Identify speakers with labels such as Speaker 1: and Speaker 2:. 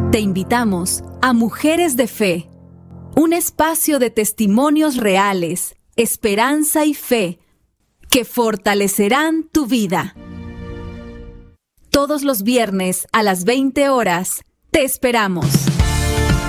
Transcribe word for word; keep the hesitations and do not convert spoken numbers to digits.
Speaker 1: Te invitamos a Mujeres de Fe, un espacio de testimonios reales, esperanza y fe que fortalecerán tu vida. Todos los viernes a las veinte horas, te esperamos.